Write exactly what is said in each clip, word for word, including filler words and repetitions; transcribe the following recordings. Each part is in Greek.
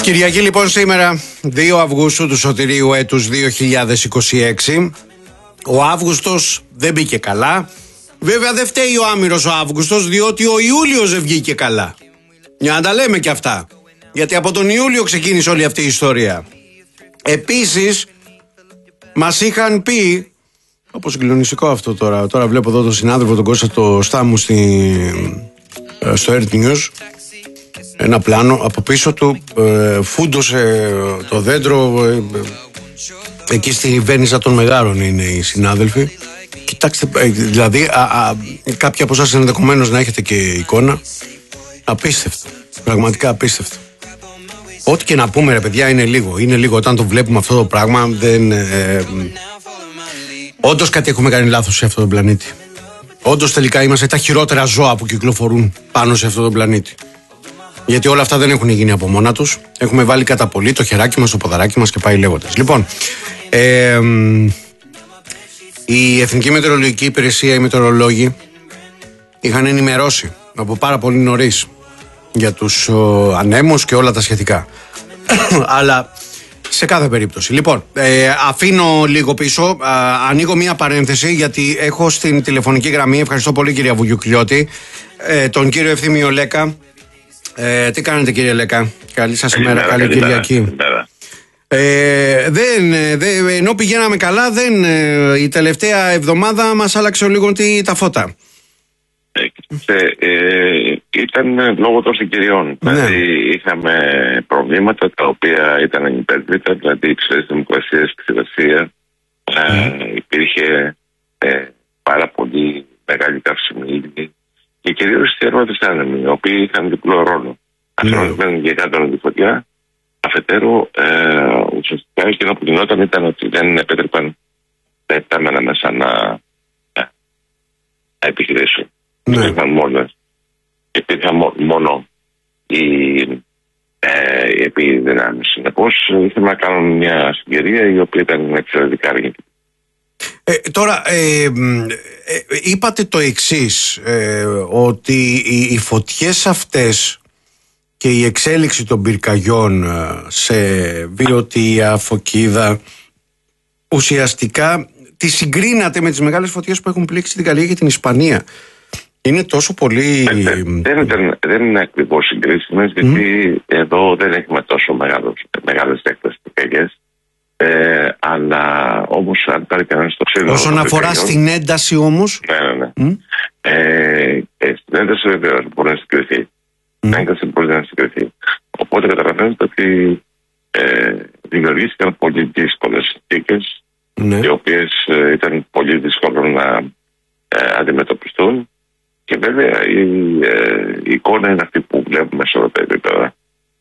Κυριακή λοιπόν σήμερα, δύο Αυγούστου του σωτηρίου έτους δύο χιλιάδες είκοσι έξι. Ο Αύγουστος δεν μπήκε καλά. Βέβαια δεν φταίει ο άμυρος ο Αύγουστος, διότι ο Ιούλιος δεν βγήκε καλά. Για να τα λέμε και αυτά. Γιατί από τον Ιούλιο ξεκίνησε όλη αυτή η ιστορία. Επίσης, μας είχαν πει, όπως συγκλονιστικό αυτό τώρα, τώρα βλέπω εδώ τον συνάδελφο τον Κώστα το Στάμου στη, στο Earth News, ένα πλάνο, από πίσω του ε, φούντωσε το δέντρο, ε, ε, εκεί στη Βένιζα των Μεγάρων είναι οι συνάδελφοι. Κοιτάξτε, ε, δηλαδή α, α, κάποιοι από εσάς ενδεχομένως να έχετε και εικόνα. Απίστευτο, πραγματικά απίστευτο. Ό,τι και να πούμε ρε παιδιά είναι λίγο, είναι λίγο όταν το βλέπουμε αυτό το πράγμα. Δεν, ε, όντως κάτι έχουμε κάνει λάθος σε αυτόν τον πλανήτη. Όντως τελικά είμαστε τα χειρότερα ζώα που κυκλοφορούν πάνω σε αυτόν τον πλανήτη. Γιατί όλα αυτά δεν έχουν γίνει από μόνα τους. Έχουμε βάλει κατά πολύ το χεράκι μας, το ποδαράκι μας και πάει λέγοντας. Λοιπόν, ε, η Εθνική Μετεωρολογική Υπηρεσία, οι μετεωρολόγοι, είχαν ενημερώσει από πάρα πολύ νωρίς για τους ο, ανέμους και όλα τα σχετικά. Αλλά σε κάθε περίπτωση. Λοιπόν, ε, αφήνω λίγο πίσω, α, ανοίγω μία παρένθεση γιατί έχω στην τηλεφωνική γραμμή, ευχαριστώ πολύ κυρία Βουγιουκλιώτη, ε, τον κύριο Ευθύμιο Λέκα. Ε, τι κάνετε κύριε Λέκα? Καλή σας ημέρα, καλή, καλή Κυριακή. Ε, δεν, δεν, ενώ πηγαίναμε καλά, δεν, η τελευταία εβδομάδα μας άλλαξε λίγο τι, τα φώτα. Ε, ε, ήταν λόγω των συγκυριών. Ναι. Δηλαδή είχαμε προβλήματα τα οποία ήταν ανυπέρβλητα, δηλαδή υψηλές δημοκρασίες στη Ρωσία. Mm. Ε, υπήρχε ε, πάρα πολύ μεγάλη καυσιμήλη και κυρίως οι θέρματες άνεμοι, οι οποίοι είχαν διπλό ρόλο. Αφαιρόντουσαν και κάτω τη φωτιά. Αφετέρου, ε, ουσιαστικά εκείνο που γινόταν ήταν ότι δεν επέτρεπαν τα επτάμενα μέσα να, να επιχειρήσουν. Ναι. Υπήρχαν μόνες. Υπήρχαν μόνο οι, ε, οι επιδυνάμεις. Συνεπώς, ήθελα να κάνουμε μια συγκυρία η οποία ήταν εξαιρετικά αρνητική. Ε, τώρα, ε, ε, είπατε το εξής, ε, ότι οι, οι φωτιές αυτές και η εξέλιξη των πυρκαγιών σε Βιωτία, Φωκίδα, ουσιαστικά τη συγκρίνατε με τις μεγάλες φωτιές που έχουν πλήξει την Γαλλία και την Ισπανία. Είναι τόσο πολύ... Ε, δεν, δεν, δεν είναι ακριβώς συγκρίσιμες, γιατί mm. εδώ δεν έχουμε τόσο μεγάλος, μεγάλες έκτασεις πυρκαγιές. Ε, αλλά όμως αν πάρει κανένας το σύνολο... Όσον αφορά στην ένταση όμως... Ναι, ναι, ναι. Mm. Ε, ε, στην ένταση βεβαίως μπορεί να συγκριθεί. Mm. Έγκαση μπορεί να συγκριθεί. Οπότε καταλαβαίνετε ότι ε, δημιουργήθηκαν πολύ δύσκολες συνθήκες, mm. οι οποίες ε, ήταν πολύ δύσκολο να ε, αντιμετωπιστούν. Και βέβαια η, ε, η εικόνα είναι αυτή που βλέπουμε σε όλα τα επίπεδα.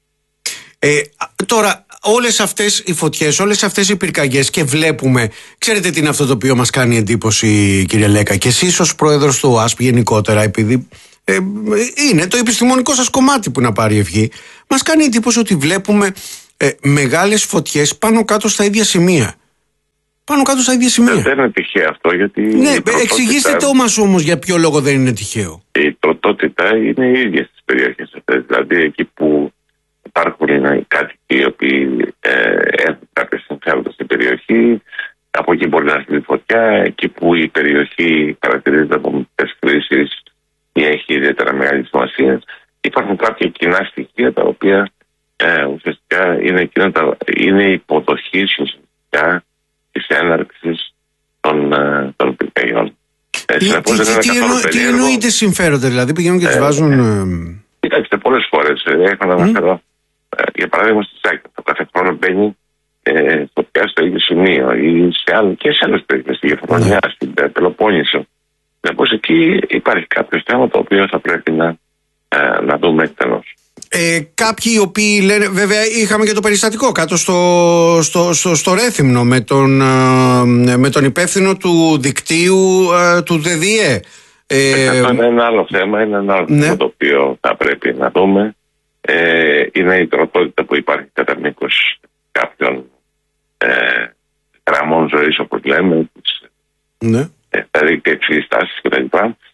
Ε, τώρα, όλες αυτές οι φωτιές, όλες αυτές οι πυρκαγιές και βλέπουμε, ξέρετε τι είναι αυτό το οποίο μας κάνει εντύπωση κύριε Λέκα, και εσείς ως πρόεδρος του ΟΑΣΠ γενικότερα, επειδή ε, είναι το επιστημονικό σας κομμάτι που να πάρει ευχή, μας κάνει εντύπωση ότι βλέπουμε ε, μεγάλες φωτιές πάνω κάτω στα ίδια σημεία. Πάνω κάτω στα ίδια σημεία. Δεν είναι τυχαίο αυτό, γιατί... Ναι, εξηγήστε το μας όμως για ποιο λόγο δεν είναι τυχαίο. Η τροτότητα είναι η ίδια στις περιοχές αυτές. Δηλαδή εκεί που υπάρχουν οι κάτοικοι οι οποίοι ε, έχουν κάποια συμφέροντα στην περιοχή, από εκεί μπορεί να έρθει φωτιά. Εκεί που η περιοχή χαρακτηρίζεται από μικρές κρίσεις ή έχει ιδιαίτερα μεγάλη σημασία, υπάρχουν κάποια κοινά στοιχεία τα οποία ε, ουσιαστικά είναι, τα, είναι υποδοχή ουσιαστικά της έναρξης των, ε, των πυρκαγιών. Ε, τι, τι, τι, τι, εννο, τι εννοείται συμφέροντα, δηλαδή πηγαίνουν και τις ε, βάζουν... Ε, κοιτάξτε, πολλές φορές ε, έχω να αναφέρω. Mm. Ε, για παράδειγμα στη Σάκη, το κάθε χρόνο μπαίνει ε, φωτιά στο ίδιο σημείο ή σε άλλο, και σε άλλες περιοχές, στη Γεφρονιά, mm. στην Πελοπόννησο. Συνεπώς εκεί υπάρχει κάποιο θέμα το οποίο θα πρέπει να, ε, να δούμε εκτενώς. Ε, κάποιοι οι οποίοι λένε, βέβαια είχαμε και το περιστατικό κάτω στο, στο, στο, στο Ρέθυμνο με τον, με τον υπεύθυνο του δικτύου του ΔΔΕ. Ε, Αυτό είναι ένα άλλο θέμα, είναι ένα άλλο ναι. θέμα το οποίο θα πρέπει να δούμε. Ε, είναι η τροτότητα που υπάρχει κατά μήκος κάποιων ε, γραμμών ζωής, όπως λέμε, ναι. ε, δηλαδή και υψηλής τάσης κτλ.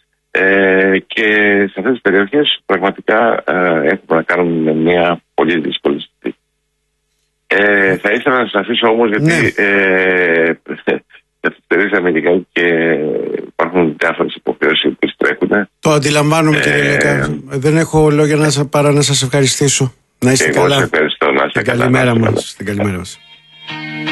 Ε, και σε αυτές τις περιοχές πραγματικά ε, έχουμε να κάνουμε με μια πολύ δύσκολη συνθήκη. Ε, θα ήθελα να σας αφήσω όμως, γιατί ναι. ε, καθυστερήσαμε λιγάκι και υπάρχουν διάφορες υποχρεώσεις που τρέχουν. Το αντιλαμβάνομαι, κύριε ε, Λέκα. Δεν έχω λόγια να, παρά να σας ευχαριστήσω. Να είστε καλά. Ευχαριστώ, να είστε καλά. Καλημέρα μας. Καλημέρα μας.